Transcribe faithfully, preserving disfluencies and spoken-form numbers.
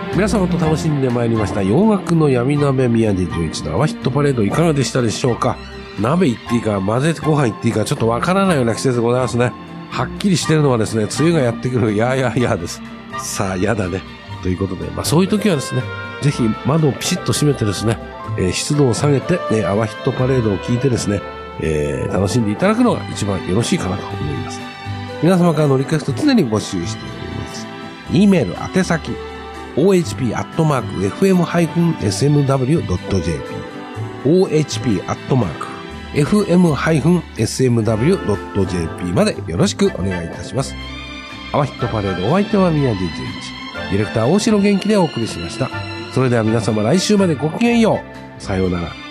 皆様と楽しんでまいりました洋楽の闇鍋宮地純一のアワヒットパレードいかがでしたでしょうか。鍋言っていいか混ぜてご飯言っていいかちょっとわからないような季節でございますね。はっきりしてるのはですね、梅雨がやってくるやーやーやーです。さあやだねということで、まあそういう時はですね、ぜひ窓をピシッと閉めてですね、えー、湿度を下げて、ね、アワヒットパレードを聞いてですね、えー、楽しんでいただくのが一番よろしいかなと思います。皆様からのリクエスト常に募集しております。E メール宛先 オーエイチピー アットマーク エフエム エスエムダブリュー ドット ジェーピー オーエイチピー アットマーク エフエム エスエムダブリュー ドット ジェーピー までよろしくお願いいたします。アワヒットパレードお相手は宮地純一、ディレクター大城元気でお送りしました。それでは皆様来週までごきげんよう。さようなら。